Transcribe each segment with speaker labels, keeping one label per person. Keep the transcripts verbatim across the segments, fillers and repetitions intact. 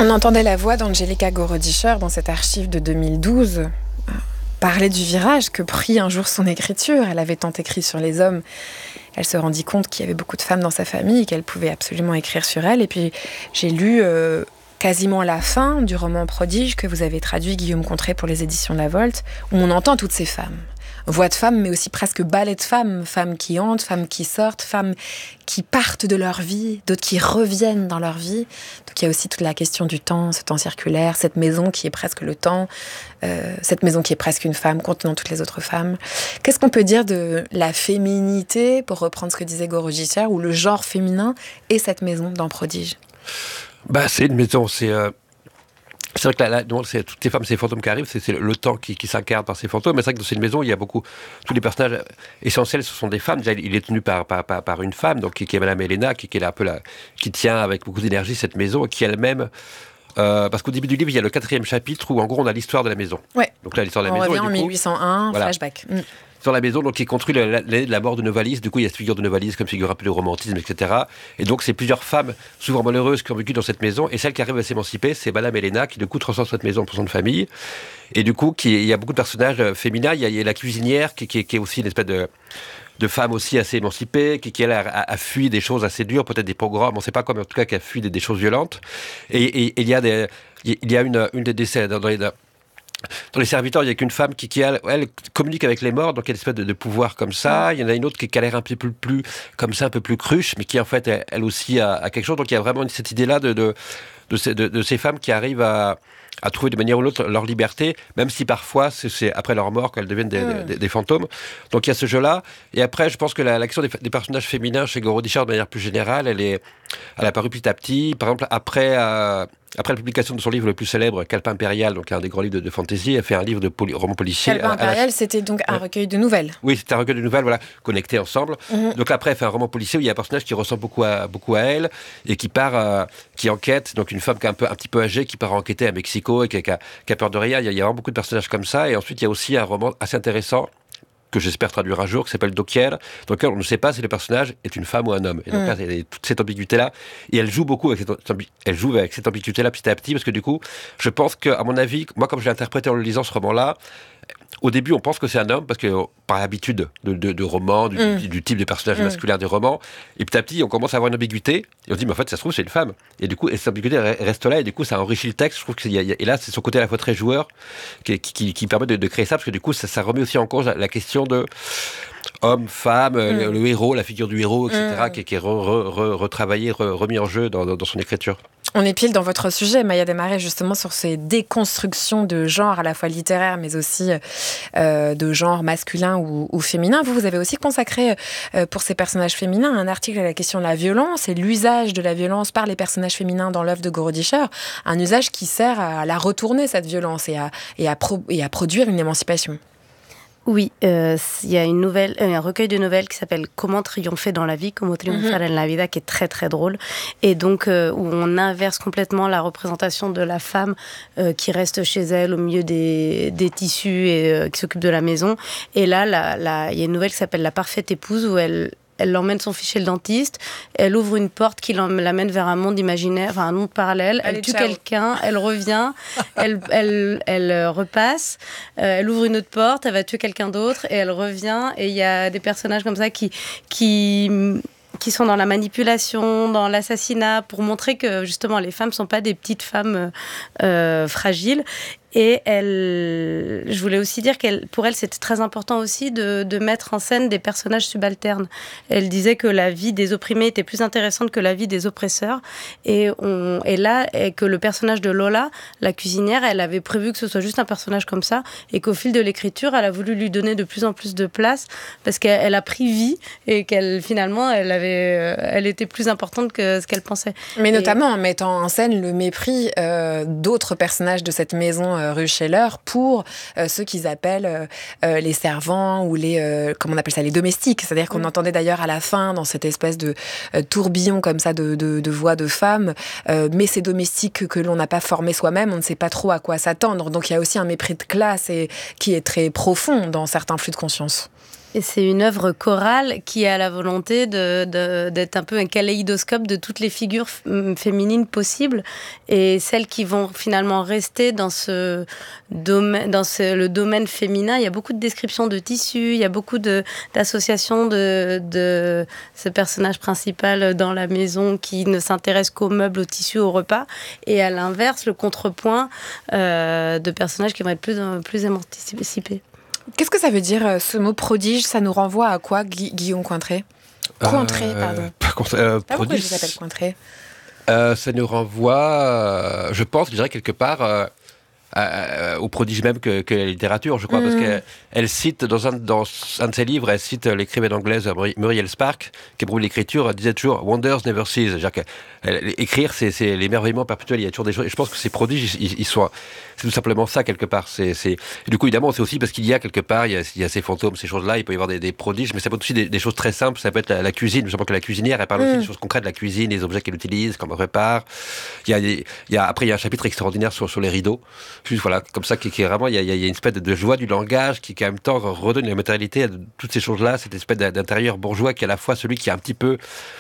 Speaker 1: On entendait la voix d'Angelika Gorodischer dans cette archive de deux mille douze euh, parler du virage que prit un jour son écriture. Elle avait tant écrit sur les hommes, elle se rendit compte qu'il y avait beaucoup de femmes dans sa famille et qu'elle pouvait absolument écrire sur elles. Et puis j'ai lu euh, quasiment la fin du roman Prodige que vous avez traduit, Guillaume Contré, pour les éditions de La Volte, où on entend toutes ces femmes. Voix de femmes, mais aussi presque ballet de femmes. Femmes qui hantent, femmes qui sortent, femmes qui partent de leur vie, d'autres qui reviennent dans leur vie. Donc il y a aussi toute la question du temps, ce temps circulaire, cette maison qui est presque le temps, euh, cette maison qui est presque une femme contenant toutes les autres femmes. Qu'est-ce qu'on peut dire de la féminité, pour reprendre ce que disait Gorodischer, ou le genre féminin et cette maison dans Prodige?
Speaker 2: Bah, c'est une maison, c'est... Euh... C'est vrai que là, là non, c'est, toutes les femmes, c'est les fantômes qui arrivent, c'est, c'est le temps qui, qui s'incarne par ces fantômes. Mais c'est vrai que dans cette maison, il y a beaucoup... Tous les personnages essentiels, ce sont des femmes. Déjà, il est tenu par, par, par, par une femme, donc, qui, qui est Madame Helena, qui, qui est là un peu la, qui tient avec beaucoup d'énergie cette maison, et qui elle-même... Euh, parce qu'au début du livre, il y a le quatrième chapitre où, en gros, on a l'histoire de la maison.
Speaker 1: Ouais.
Speaker 2: Donc là, l'histoire de la
Speaker 1: on
Speaker 2: maison...
Speaker 1: revient
Speaker 2: et du
Speaker 1: en
Speaker 2: coup,
Speaker 1: mille huit cent un,
Speaker 2: voilà.
Speaker 1: Flashback. Mm.
Speaker 2: Sur la maison, donc qui est construit l'année de la mort de Novalis. Du coup, il y a cette figure de Novalis comme figure un peu de romantisme, et cetera. Et donc, c'est plusieurs femmes, souvent malheureuses, qui ont vécu dans cette maison. Et celle qui arrive à s'émanciper, c'est Madame Helena, qui du coup transforme cette maison pour son famille. Et du coup, qui, il y a beaucoup de personnages féminins. Il y a, il y a la cuisinière, qui, qui, qui est aussi une espèce de, de femme aussi assez émancipée, qui, qui elle, a, a, a fui des choses assez dures, peut-être des pogroms, on ne sait pas quoi, mais en tout cas, qui a fui des, des choses violentes. Et, et, et il y a des, il y a une, une des décès dans les... Dans les serviteurs, il n'y a qu'une femme qui, qui elle, elle, communique avec les morts, donc il y a une espèce de, de pouvoir comme ça. Il y en a une autre qui, qui a l'air un peu plus, plus, comme ça, un peu plus cruche, mais qui en fait, elle, elle aussi a, a quelque chose. Donc il y a vraiment cette idée-là de, de, de, ces, de, de ces femmes qui arrivent à, à trouver de manière ou l'autre leur liberté, même si parfois, c'est, c'est après leur mort qu'elles deviennent des, mmh. des, des fantômes. Donc il y a ce jeu-là. Et après, je pense que la, la question des, des personnages féminins chez Gorodischer, de manière plus générale, elle est, elle a apparu petit à petit. Par exemple, après... Euh, Après la publication de son livre le plus célèbre, Calepin impérial, donc un des grands livres de, de fantasy, elle fait un livre de poli- roman policier.
Speaker 1: Calepin impérial, la... c'était donc un ouais. recueil de nouvelles.
Speaker 2: Oui, c'était un recueil de nouvelles, voilà, connectés ensemble. Mm-hmm. Donc après, elle fait un roman policier où il y a un personnage qui ressemble beaucoup à, beaucoup à elle et qui part, euh, qui enquête. Donc une femme qui est un peu, un petit peu âgée, qui part enquêter à Mexico et qui, qui, a, qui a peur de rien. Il y a, il y a vraiment beaucoup de personnages comme ça. Et ensuite, il y a aussi un roman assez intéressant que j'espère traduire un jour, qui s'appelle Dokier, dans lequel on ne sait pas si le personnage est une femme ou un homme. Et donc mm. là, il y a toute cette ambiguïté-là. Et elle joue beaucoup avec cette, elle joue avec cette ambiguïté-là petit à petit, parce que du coup, je pense qu'à mon avis, moi, comme je l'ai interprété en le lisant ce roman-là, au début, on pense que c'est un homme, parce que par l'habitude de, de, de romans, du, mm. du, du type de personnage mm. masculin des romans, et petit à petit, on commence à avoir une ambiguïté, et on se dit, mais en fait, ça se trouve, c'est une femme. Et du coup, et cette ambiguïté reste là, et du coup, ça enrichit le texte. Je trouve qu'il y a, et là, c'est son côté à la fois très joueur, qui, qui, qui permet de, de créer ça, parce que du coup, ça, ça remet aussi en cause la, la question de homme, femme, mm. le, le héros, la figure du héros, et cetera, mm. qui, qui est re, re, re, retravaillé, re, remis en jeu dans, dans, dans son écriture.
Speaker 1: On est pile dans votre sujet, Maya Desmarais, justement sur ces déconstructions de genre à la fois littéraire, mais aussi euh, de genre masculin ou, ou féminin. Vous, vous avez aussi consacré euh, pour ces personnages féminins un article à la question de la violence et l'usage de la violence par les personnages féminins dans l'œuvre de Gorodischer, un usage qui sert à la retourner, cette violence, et à, et à, pro, et à produire une émancipation.
Speaker 3: Oui, il euh, y a une nouvelle, euh, un recueil de nouvelles qui s'appelle Comment triompher dans la vie, Como triunfar mm-hmm. en la vida, qui est très très drôle, et donc euh, où on inverse complètement la représentation de la femme euh, qui reste chez elle au milieu des, des tissus et euh, qui s'occupe de la maison. Et là, il la, la, y a une nouvelle qui s'appelle La parfaite épouse, où elle Elle l'emmène son fils chez le dentiste, elle ouvre une porte qui l'amène vers un monde imaginaire, enfin un monde parallèle, elle, elle tue ciao. quelqu'un, elle revient, elle, elle, elle repasse, euh, elle ouvre une autre porte, elle va tuer quelqu'un d'autre, et elle revient, et il y a des personnages comme ça qui... qui qui sont dans la manipulation, dans l'assassinat, pour montrer que justement les femmes ne sont pas des petites femmes euh, fragiles. Et elle, je voulais aussi dire qu'elle, pour elle, c'était très important aussi de, de mettre en scène des personnages subalternes. Elle disait que la vie des opprimés était plus intéressante que la vie des oppresseurs. Et, on, et là, et que le personnage de Lola, la cuisinière, elle avait prévu que ce soit juste un personnage comme ça, et qu'au fil de l'écriture, elle a voulu lui donner de plus en plus de place, parce qu'elle a pris vie, et qu'elle, finalement, elle, avait, elle était plus importante que ce qu'elle pensait.
Speaker 1: Mais
Speaker 3: et...
Speaker 1: notamment en mettant en scène le mépris euh, d'autres personnages de cette maison euh, rue Scheller pour euh, ceux qu'ils appellent euh, les servants ou les euh, comment on appelle ça, les domestiques. C'est-à-dire qu'on mmh. entendait d'ailleurs à la fin dans cette espèce de euh, tourbillon comme ça de, de, de voix de femmes, euh, mais ces domestiques que, que l'on n'a pas formés soi-même, on ne sait pas trop à quoi s'attendre. Donc il y a aussi un mépris de classe et qui est très profond dans certains flux de conscience.
Speaker 3: Et c'est une œuvre chorale qui a la volonté de, de, d'être un peu un kaléidoscope de toutes les figures f- féminines possibles et celles qui vont finalement rester dans, ce domaine, dans ce, le domaine féminin. Il y a beaucoup de descriptions de tissus, il y a beaucoup de, d'associations de, de ce personnage principal dans la maison qui ne s'intéresse qu'aux meubles, aux tissus, aux repas. Et à l'inverse, le contrepoint euh, de personnages qui vont être plus, plus émancipés.
Speaker 1: Qu'est-ce que ça veut dire, ce mot prodige? Ça nous renvoie à quoi, Gu- Guillaume Cointré Cointré,
Speaker 2: euh,
Speaker 1: pardon.
Speaker 2: Par contre, euh,
Speaker 1: Ah, pourquoi
Speaker 2: prodige,
Speaker 1: je vous appelle Cointré
Speaker 2: euh, ça nous renvoie, euh, je pense, je dirais quelque part, euh, à- à- au prodige même que, que la littérature, je crois,
Speaker 1: Mm.
Speaker 2: parce qu'elle elle cite, dans un, dans un de ses livres, elle cite l'écrivaine anglaise Muriel Muriel Spark, qui pour l'écriture, elle disait toujours « Wonders never cease ». C'est-à-dire que elle- écrire, c'est, c'est l'émerveillement perpétuel, il y a toujours des choses, et je pense que ces prodiges, ils, ils sont, c'est tout simplement ça, quelque part. C'est, c'est... Et du coup, évidemment, c'est aussi parce qu'il y a, quelque part, il y a, il y a ces fantômes, ces choses-là, il peut y avoir des, des prodiges, mais ça peut être aussi des, des choses très simples, ça peut être la, la cuisine, je pense que la cuisinière, elle parle
Speaker 1: Mm.
Speaker 2: aussi des choses concrètes de la cuisine, des objets qu'elle utilise, comment elle prépare. Il y a, il y a, après, il y a un chapitre extraordinaire sur, sur les rideaux, juste voilà, comme ça, qui, qui est vraiment, il y, a, il y a une espèce de joie du langage qui, qui en même temps redonne la matérialité à toutes ces choses-là, cette espèce d'intérieur bourgeois qui est à la fois celui qui est un petit peu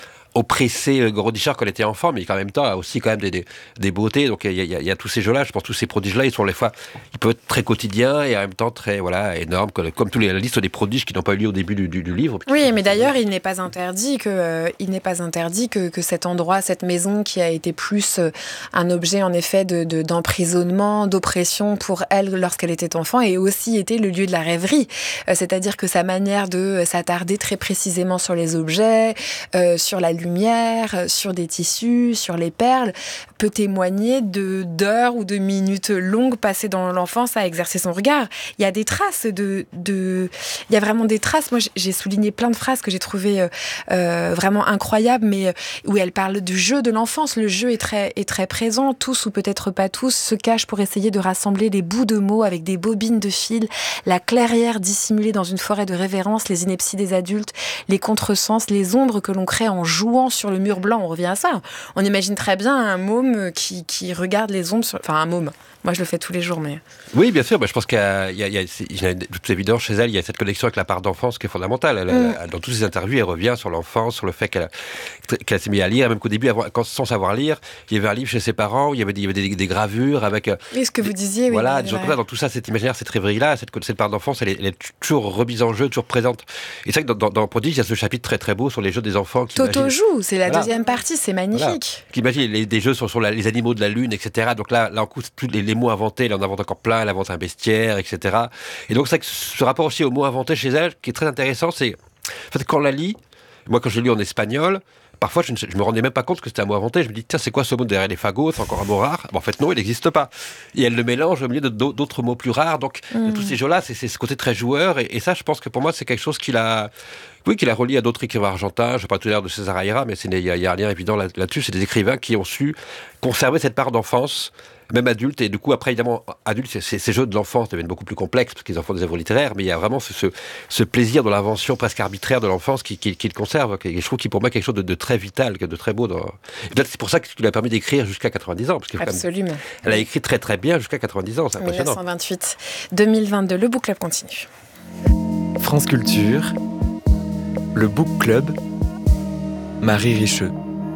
Speaker 2: oppressé Gorodichar quand il était enfant, mais qui en même temps a aussi quand même des, des, des beautés. Donc il y, y, y a tous ces jeux-là, je pense tous ces prodiges-là, ils sont les fois, ils peuvent être très quotidiens et en même temps très voilà énormes, comme, comme tous les la liste des prodiges qui n'ont pas eu lieu au début du, du, du livre.
Speaker 1: Oui, mais d'ailleurs, il n'est pas interdit que euh, il n'est pas interdit que, que cet endroit, cette maison, qui a été plus euh, un objet en effet de, de d'emprisonnement, d'oppression pour elle lorsqu'elle était enfant, ait aussi été le lieu de la rêverie. Euh, c'est-à-dire que sa manière de s'attarder très précisément sur les objets, euh, sur la lumière, sur des tissus, sur les perles, peut témoigner de d'heures ou de minutes longues passées dans l'enfance à exercer son regard. Il y a des traces de, de il y a vraiment des traces. Moi, j'ai souligné plein de phrases que j'ai trouvées euh, vraiment incroyables, mais où elle parle du jeu de l'enfance. Le jeu est très, est très présent. Tous, ou peut-être pas tous, se cachent pour essayer de rassembler les bouts de mots avec des bobines de fil, la clairière dissimulée dans une forêt de révérence, les inepties des adultes, les contresens, les ombres que l'on crée en jouant sur le mur blanc. On revient à ça. On imagine très bien un môme qui, qui regarde les ombres sur... Enfin, un môme. Moi, je le fais tous les jours, mais...
Speaker 2: Oui, bien sûr. Bah, je pense qu'il y a, il y a, il y a c'est évident, chez elle, il y a cette connexion avec la part d'enfance qui est fondamentale. Elle, mm. elle, dans toutes ses interviews, elle revient sur l'enfance, sur le fait qu'elle, qu'elle s'est mise à lire, même qu'au début, avant, quand, sans savoir lire, il y avait un livre chez ses parents où il y avait des, il y avait des, des gravures avec...
Speaker 1: Oui, ce que
Speaker 2: des,
Speaker 1: vous disiez, oui.
Speaker 2: Voilà,
Speaker 1: oui,
Speaker 2: des choses comme ça. Dans tout ça, cette imaginaire, cette rêverie-là, cette, cette part d'enfance, elle est, elle est toujours remise en jeu, toujours présente. Et c'est vrai que dans, dans, dans Prodige, il y a ce chapitre très très beau sur les jeux des enfants. Qui
Speaker 1: Toto joue, c'est la voilà. deuxième partie, c'est magnifique. Voilà.
Speaker 2: Qui imagine les, des jeux sur, sur la, les animaux de la lune, et cetera. Donc là, là en coup, tous les, les mots inventés, là, on invente encore plein, elle invente un bestiaire, et cetera. Et donc, c'est que ce rapport aussi aux mots inventés chez elle, qui est très intéressant, c'est en fait, quand on la lit, moi, quand je l'ai lu en espagnol, parfois, je ne je me rendais même pas compte que c'était un mot inventé. Je me dis, tiens, c'est quoi ce mot derrière les fagots? C'est encore un mot rare. Bon, en fait, non, il n'existe pas. Et elle le mélange au milieu d'autres mots plus rares. Donc, mmh. tous ces jeux-là, c'est ce côté très joueur. Et, et ça, je pense que pour moi, c'est quelque chose qu'il a, oui, qu'il a relié à d'autres écrivains argentins. Je ne vais pas tout dire de César Aira, mais il y, y a un lien évident là, là-dessus. C'est des écrivains qui ont su conserver cette part d'enfance, même adulte, et du coup, après, évidemment, adulte, ces jeux de l'enfance deviennent beaucoup plus complexes, parce qu'ils en font des œuvres littéraires, mais il y a vraiment ce, ce, ce plaisir de l'invention presque arbitraire de l'enfance qui, qui, qui le conserve, et je trouve qu'il pour moi quelque chose de, de très vital, de très beau. Dans... Peut-être c'est pour ça que ce qui lui a permis d'écrire jusqu'à quatre-vingt-dix ans. Parce
Speaker 1: Absolument.
Speaker 2: Même, elle a écrit très très bien jusqu'à quatre-vingt-dix ans, c'est impressionnant.
Speaker 1: mille neuf cent vingt-huit deux mille vingt-deux, le Book Club continue.
Speaker 4: France Culture, le Book Club, Marie Richeux.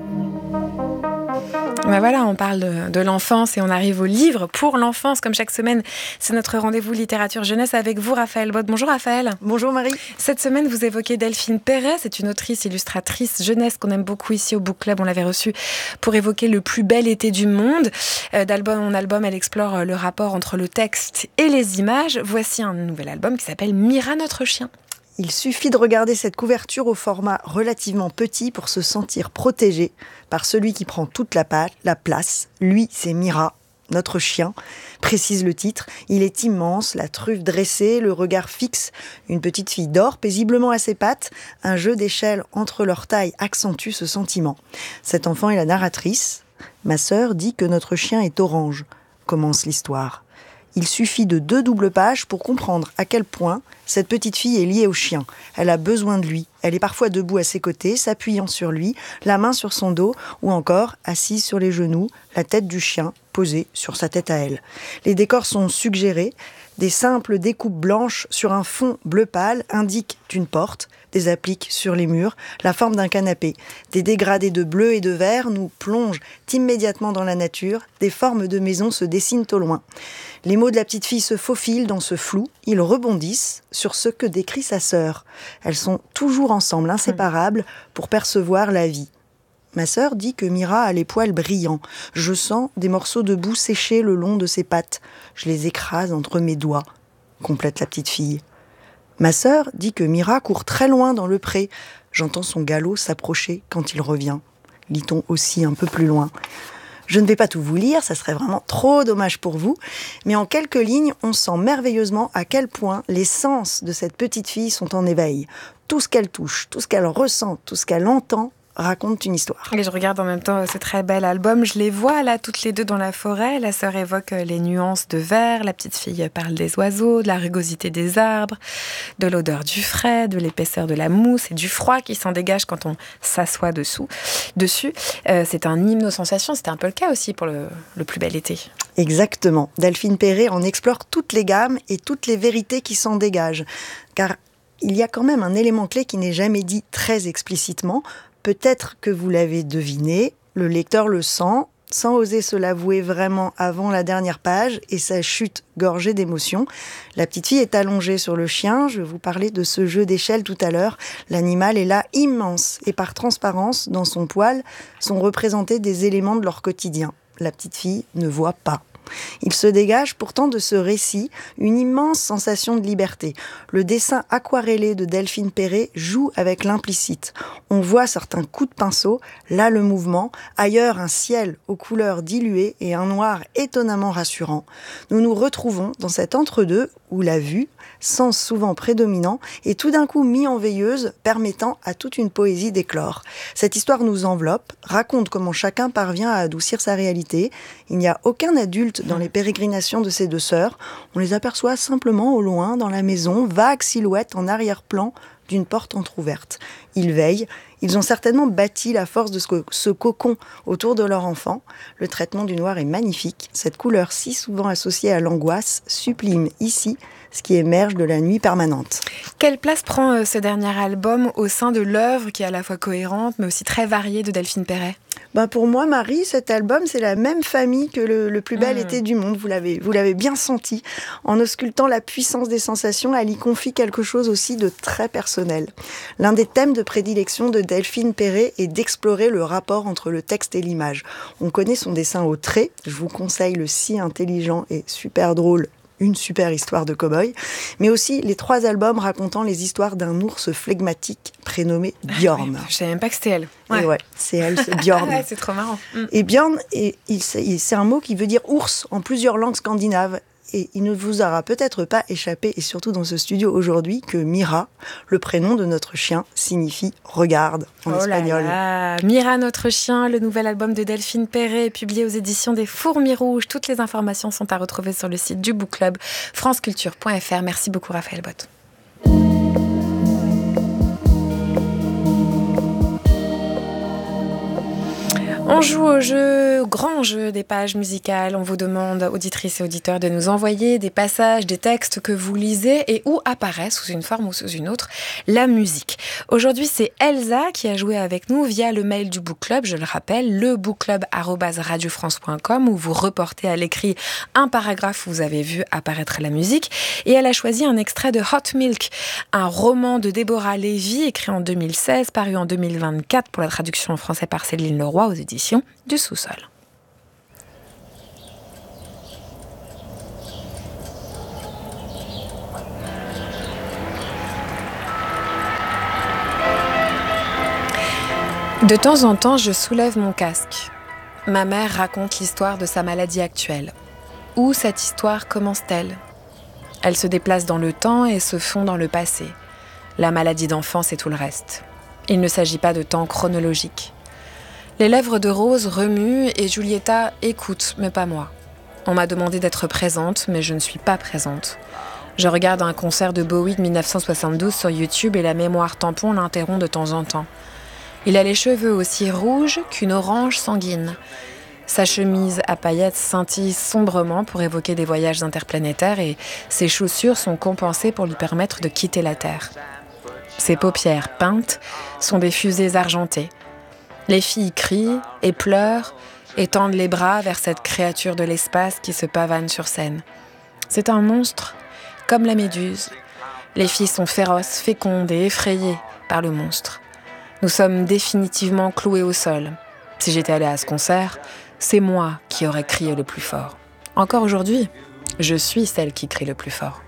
Speaker 1: Ben voilà, on parle de, de l'enfance et on arrive au livre pour l'enfance. Comme chaque semaine, c'est notre rendez-vous littérature jeunesse avec vous, Raphaël Baude. Bonjour Raphaël.
Speaker 5: Bonjour Marie.
Speaker 1: Cette semaine, vous évoquez Delphine Perret. C'est une autrice, illustratrice jeunesse qu'on aime beaucoup ici au Book Club. On l'avait reçue pour évoquer le plus bel été du monde. Euh, d'album en album, elle explore le rapport entre le texte et les images. Voici un nouvel album qui s'appelle Mira, notre chien.
Speaker 5: Il suffit de regarder cette couverture au format relativement petit pour se sentir protégé par celui qui prend toute la, pa- la place. Lui, c'est Mira, notre chien, précise le titre. Il est immense, la truffe dressée, le regard fixe. Une petite fille dort paisiblement à ses pattes. Un jeu d'échelle entre leurs tailles accentue ce sentiment. Cet enfant est la narratrice. Ma sœur dit que notre chien est orange, commence l'histoire. Il suffit de deux doubles pages pour comprendre à quel point cette petite fille est liée au chien. Elle a besoin de lui, Elle est parfois debout à ses côtés, s'appuyant sur lui, la main sur son dos, ou encore assise sur les genoux, la tête du chien posée sur sa tête à elle. Les décors sont suggérés. Des simples découpes blanches sur un fond bleu pâle indiquent une porte, des appliques sur les murs, la forme d'un canapé. Des dégradés de bleu et de vert nous plongent immédiatement dans la nature, des formes de maisons se dessinent au loin. Les mots de la petite fille se faufilent dans ce flou, ils rebondissent sur ce que décrit sa sœur. Elles sont toujours ensemble, inséparables, pour percevoir la vie. Ma sœur dit que Mira a les poils brillants. Je sens des morceaux de boue séchés le long de ses pattes. Je les écrase entre mes doigts, complète la petite fille. Ma sœur dit que Mira court très loin dans le pré. J'entends son galop s'approcher quand il revient. Lit-on aussi un peu plus loin. Je ne vais pas tout vous lire, ça serait vraiment trop dommage pour vous, mais en quelques lignes, on sent merveilleusement à quel point les sens de cette petite fille sont en éveil. Tout ce qu'elle touche, tout ce qu'elle ressent, tout ce qu'elle entend, raconte une histoire.
Speaker 1: Et je regarde en même temps ce très bel album. Je les vois là, toutes les deux dans la forêt. La sœur évoque les nuances de vert. La petite fille parle des oiseaux, de la rugosité des arbres, de l'odeur du frais, de l'épaisseur de la mousse et du froid qui s'en dégage quand on s'assoit dessous, dessus. Euh, c'est un hymne aux sensations. C'était un peu le cas aussi pour le, le plus bel été.
Speaker 5: Exactement. Delphine Perret en explore toutes les gammes et toutes les vérités qui s'en dégagent. Car il y a quand même un élément clé qui n'est jamais dit très explicitement. Peut-être que vous l'avez deviné, le lecteur le sent, sans oser se l'avouer vraiment avant la dernière page et sa chute gorgée d'émotions. La petite fille est allongée sur le chien, je vais vous parler de ce jeu d'échelle tout à l'heure. L'animal est là immense et par transparence, dans son poil, sont représentés des éléments de leur quotidien. La petite fille ne voit pas. Il se dégage pourtant de ce récit une immense sensation de liberté. Le dessin aquarellé de Delphine Perret joue avec l'implicite. On voit certains coups de pinceau, là le mouvement, ailleurs un ciel aux couleurs diluées et un noir étonnamment rassurant. Nous nous retrouvons dans cet entre-deux où la vue, sens souvent prédominant, est tout d'un coup mis en veilleuse, permettant à toute une poésie d'éclore. Cette histoire nous enveloppe, raconte comment chacun parvient à adoucir sa réalité. Il n'y a aucun adulte dans les pérégrinations de ces deux sœurs. On les aperçoit simplement au loin, dans la maison, vagues silhouettes en arrière-plan d'une porte entr'ouverte. Ils veillent. Ils ont certainement bâti la force de ce, ce cocon autour de leur enfant. Le traitement du noir est magnifique. Cette couleur si souvent associée à l'angoisse sublime ici ce qui émerge de la nuit permanente.
Speaker 1: Quelle place prend euh, ce dernier album au sein de l'œuvre qui est à la fois cohérente mais aussi très variée de Delphine Perret ?
Speaker 5: Ben pour moi, Marie, cet album, c'est la même famille que le, le plus bel mmh. été du monde. Vous l'avez, vous l'avez bien senti. En auscultant la puissance des sensations, elle y confie quelque chose aussi de très personnel. L'un des thèmes de prédilection de Delphine Perret est d'explorer le rapport entre le texte et l'image. On connaît son dessin au trait. Je vous conseille le si intelligent et super drôle Une super histoire de cow-boy, mais aussi les trois albums racontant les histoires d'un ours flegmatique prénommé Bjorn.
Speaker 1: Ouais, je savais même pas que c'était elle.
Speaker 5: Ouais, et ouais c'est elle, c'est Bjorn.
Speaker 1: Ouais, c'est trop marrant. Mm.
Speaker 5: Et Bjorn, et il, c'est un mot qui veut dire ours en plusieurs langues scandinaves. Et il ne vous aura peut-être pas échappé, et surtout dans ce studio aujourd'hui, que Mira, le prénom de notre chien, signifie « regarde » en
Speaker 1: oh
Speaker 5: espagnol.
Speaker 1: Là là. Mira, notre chien, le nouvel album de Delphine Perret, publié aux éditions des Fourmis Rouges. Toutes les informations sont à retrouver sur le site du Book Club, franceculture point f r. Merci beaucoup, Raphaël Bott. On joue au jeu, au grand jeu des pages musicales. On vous demande, auditrices et auditeurs, de nous envoyer des passages, des textes que vous lisez et où apparaît, sous une forme ou sous une autre, la musique. Aujourd'hui, c'est Elsa qui a joué avec nous via le mail du Book Club, je le rappelle, le bookclub arobase radio france point com, où vous reportez à l'écrit un paragraphe où vous avez vu apparaître la musique. Et elle a choisi un extrait de Hot Milk, un roman de Déborah Lévy, écrit en deux mille seize, paru en deux mille vingt-quatre pour la traduction en français par Céline Leroy aux éditions du Sous-sol. De temps en temps, je soulève mon casque. Ma mère raconte l'histoire de sa maladie actuelle. Où cette histoire commence-t-elle ? Elle se déplace dans le temps et se fond dans le passé. La maladie d'enfance et tout le reste. Il ne s'agit pas de temps chronologique. Les lèvres de Rose remuent et Giulietta écoute, mais pas moi. On m'a demandé d'être présente, mais je ne suis pas présente. Je regarde un concert de Bowie de dix-neuf cent soixante-douze sur YouTube et la mémoire tampon l'interrompt de temps en temps. Il a les cheveux aussi rouges qu'une orange sanguine. Sa chemise à paillettes scintille sombrement pour évoquer des voyages interplanétaires et ses chaussures sont compensées pour lui permettre de quitter la Terre. Ses paupières peintes sont des fusées argentées. Les filles crient et pleurent et tendent les bras vers cette créature de l'espace qui se pavane sur scène. C'est un monstre, comme la méduse. Les filles sont féroces, fécondes et effrayées par le monstre. Nous sommes définitivement cloués au sol. Si j'étais allée à ce concert, c'est moi qui aurais crié le plus fort. Encore aujourd'hui, je suis celle qui crie le plus fort.